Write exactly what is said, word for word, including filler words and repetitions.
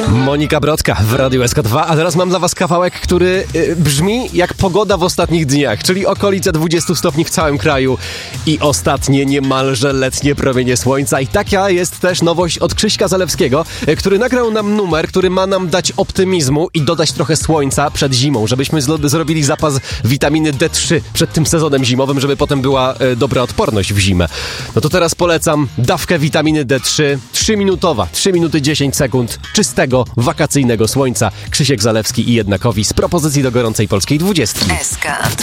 Monika Brodka w Radiu S K dwa, a teraz mam dla was kawałek, który y, brzmi jak pogoda w ostatnich dniach, czyli okolice dwudziestu stopni w całym kraju i ostatnie niemalże letnie promienie słońca. I taka jest też nowość od Krzyśka Zalewskiego, y, który nagrał nam numer, który ma nam dać optymizmu i dodać trochę słońca przed zimą, żebyśmy zlo- zrobili zapas witaminy D trzy przed tym sezonem zimowym, żeby potem była y, dobra odporność w zimę. No to teraz polecam dawkę witaminy D trzy, trzyminutowa, trzy minuty dziesięć sekund czystego, wakacyjnego słońca. Krzysiek Zalewski i Jednakowi z propozycji do gorącej polskiej dwudziestki. S K